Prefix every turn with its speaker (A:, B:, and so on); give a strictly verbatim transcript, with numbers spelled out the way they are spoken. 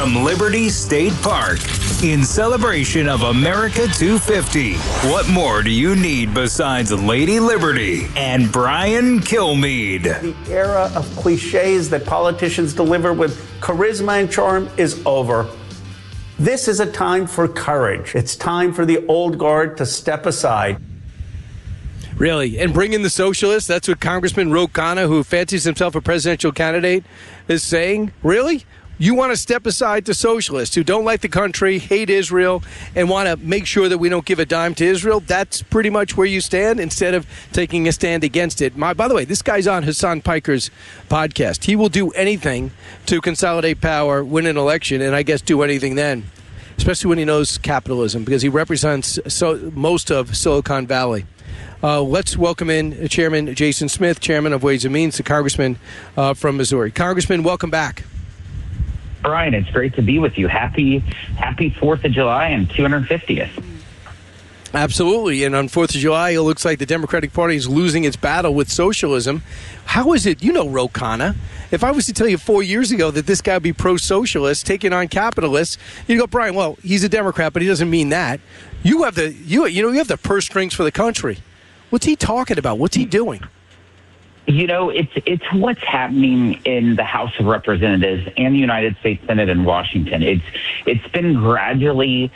A: from Liberty State Park in celebration of America two fifty. What more do you need besides Lady Liberty and Brian Kilmeade?
B: The era of cliches that politicians deliver with charisma and charm is over. This is a time for courage. It's time for the old guard to step aside.
C: Really? And bring in the socialists? That's what Congressman Ro Khanna, who fancies himself a presidential candidate, is saying? Really? You want to step aside to socialists who don't like the country, hate Israel, and want to make sure that we don't give a dime to Israel? That's pretty much where you stand instead of taking a stand against it. My, by the way, this guy's on Hassan Piker's podcast. He will do anything to consolidate power, win an election, and I guess do anything then, especially when he knows capitalism, because he represents so, most of Silicon Valley. Uh, let's welcome in Chairman Jason Smith, Chairman of Ways and Means, the Congressman uh, from Missouri. Congressman, welcome back.
D: Brian, it's great to be with you. Happy happy fourth of July and two hundred fiftieth.
C: Absolutely. And on fourth of July, it looks like the Democratic Party is losing its battle with socialism. How is it, you know, Ro Khanna, if I was to tell you four years ago that this guy would be pro-socialist, taking on capitalists, you'd go, Brian, well, he's a Democrat, but he doesn't mean that. You have the, you, you know, you have the purse strings for the country. What's he talking about? What's he doing?
D: You know, it's it's what's happening in the House of Representatives and the United States Senate in Washington. It's it's been gradually